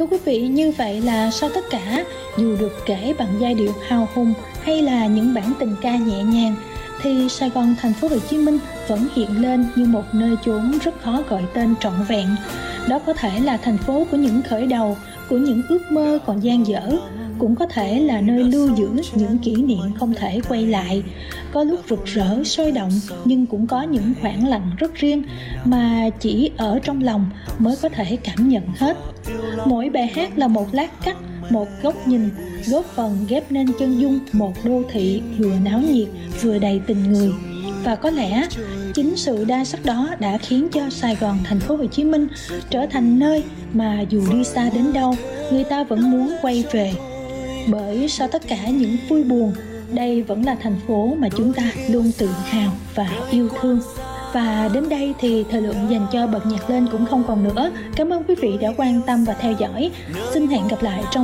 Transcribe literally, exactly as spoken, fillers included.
Thưa quý vị, như vậy là sau tất cả, dù được kể bằng giai điệu hào hùng hay là những bản tình ca nhẹ nhàng, thì Sài Gòn thành phố Hồ Chí Minh vẫn hiện lên như một nơi chốn rất khó gọi tên trọn vẹn. Đó có thể là thành phố của những khởi đầu, của những ước mơ còn dang dở, cũng có thể là nơi lưu giữ những kỷ niệm không thể quay lại. Có lúc rực rỡ, sôi động, nhưng cũng có những khoảng lặng rất riêng mà chỉ ở trong lòng mới có thể cảm nhận hết. Mỗi bài hát là một lát cắt, một góc nhìn, góp phần ghép nên chân dung một đô thị vừa náo nhiệt, vừa đầy tình người. Và có lẽ chính sự đa sắc đó đã khiến cho Sài Gòn thành phố Hồ Chí Minh trở thành nơi mà dù đi xa đến đâu, người ta vẫn muốn quay về. Bởi sau tất cả những vui buồn, đây vẫn là thành phố mà chúng ta luôn tự hào và yêu thương. Và đến đây thì thời lượng dành cho Bật Nhạc Lên cũng không còn nữa. Cảm ơn quý vị đã quan tâm và theo dõi. Xin hẹn gặp lại trong